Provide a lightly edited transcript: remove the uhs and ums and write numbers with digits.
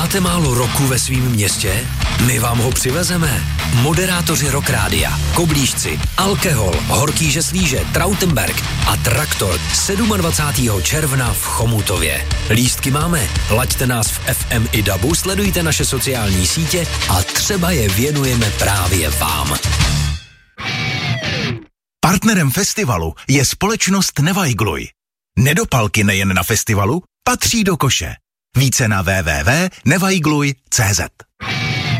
Máte málo roku ve svým městě? My vám ho přivezeme. Moderátoři Rock Rádia, Koblížci, Alkehol, Horký Žeslíže, Trautenberg a Traktor 27. června v Chomutově. Lístky máme. Laďte nás v FM i DABu, sledujte naše sociální sítě a třeba je věnujeme právě vám. Partnerem festivalu je společnost Nevajgluj. Nedopalky nejen na festivalu patří do koše. Více na www.nevajgluj.cz.